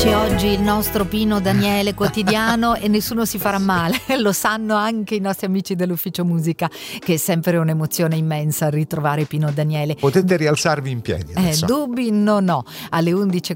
Amici, oggi il nostro Pino Daniele quotidiano e nessuno si farà male, lo sanno anche i nostri amici dell'Ufficio Musica, che è sempre un'emozione immensa ritrovare Pino Daniele. Potete rialzarvi in piedi adesso. Dubbi no, alle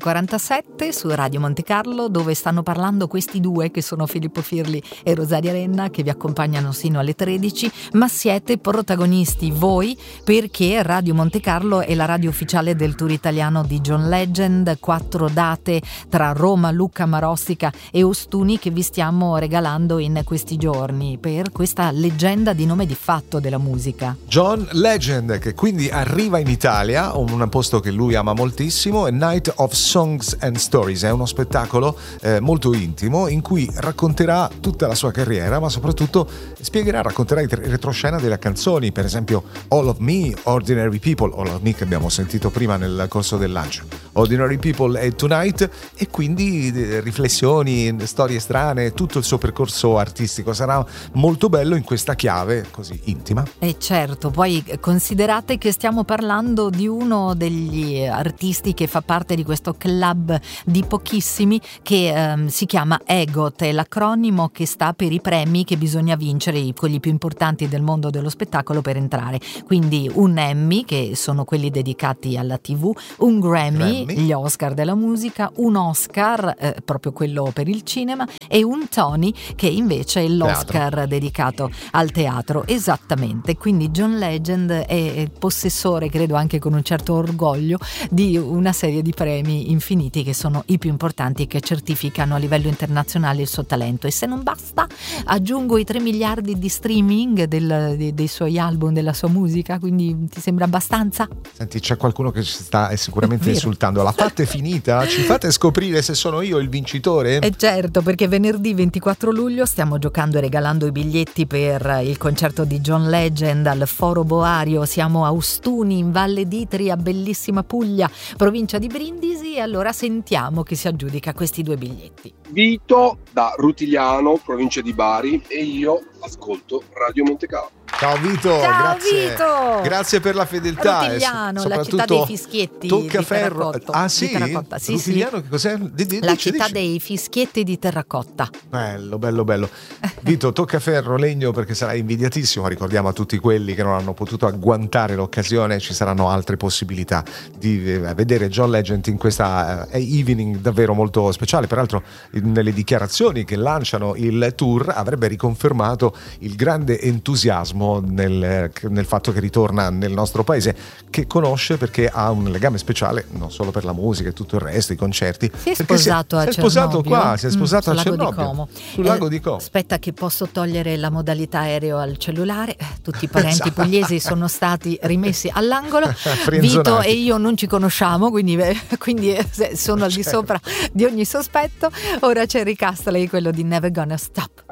11.47 su Radio Monte Carlo, dove stanno parlando questi due che sono Filippo Firli e Rosaria Renna, che vi accompagnano sino alle 13, ma siete protagonisti voi, perché Radio Monte Carlo è la radio ufficiale del tour italiano di John Legend, 4 date tra Roma, Lucca, Marostica e Ostuni che vi stiamo regalando in questi giorni per questa leggenda di nome di fatto della musica. John Legend, che quindi arriva in Italia, un posto che lui ama moltissimo, è Night of Songs and Stories, è uno spettacolo molto intimo in cui racconterà tutta la sua carriera, ma soprattutto racconterà il retroscena delle canzoni, per esempio All of Me, Ordinary People, All of Me che abbiamo sentito prima nel corso del lancio, Ordinary People e Tonight, e quindi riflessioni, storie strane, tutto il suo percorso artistico sarà molto bello in questa chiave così intima. E certo, poi considerate che stiamo parlando di uno degli artisti che fa parte di questo club di pochissimi che si chiama EGOT, è l'acronimo che sta per i premi che bisogna vincere, quelli più importanti del mondo dello spettacolo per entrare, quindi un Emmy, che sono quelli dedicati alla TV, un Grammy, gli Oscar della musica, un Oscar, proprio quello per il cinema, e un Tony, che invece è l'Oscar teatro, dedicato al teatro. Esattamente, quindi John Legend è possessore, credo anche con un certo orgoglio, di una serie di premi infiniti che sono i più importanti e che certificano a livello internazionale il suo talento. E se non basta, aggiungo i 3 miliardi di streaming dei suoi album, della sua musica, quindi ti sembra abbastanza? Senti, c'è qualcuno che ci sta sicuramente insultando. La fate finita? Ci fate scoprire se sono io il vincitore? Certo, perché venerdì 24 luglio stiamo giocando e regalando i biglietti per il concerto di John Legend al Foro Boario. Siamo a Ostuni, in Valle d'Itria, bellissima Puglia, provincia di Brindisi, e allora sentiamo chi si aggiudica questi 2 biglietti. Vito da Rutigliano, provincia di Bari, e io ascolto Radio Monte Carlo. Ciao Vito, ciao grazie. Vito. Grazie per la fedeltà. Rutigliano, la città dei fischietti Toccaferro. di Terracotto. Ah sì? Di Terracotta. Sì, Rutigliano, sì. che cos'è? La città dei fischietti di Terracotta. Bello. Vito, Toccaferro, legno, perché sarai invidiatissimo. Ricordiamo a tutti quelli che non hanno potuto agguantare l'occasione, ci saranno altre possibilità di vedere John Legend in questa evening davvero molto speciale. Peraltro nelle dichiarazioni che lanciano il tour avrebbe riconfermato il grande entusiasmo nel fatto che ritorna nel nostro paese, che conosce perché ha un legame speciale non solo per la musica e tutto il resto, i concerti. Si è sposato si è sposato qua, si è sposato a Cernobbio, sul lago di Como. Aspetta che posso togliere la modalità aereo al cellulare. Tutti i parenti pugliesi sono stati rimessi all'angolo. Vito e io non ci conosciamo, quindi sono al di sopra di ogni sospetto. Ora c'è Rick Astley, quello di Never Gonna Stop.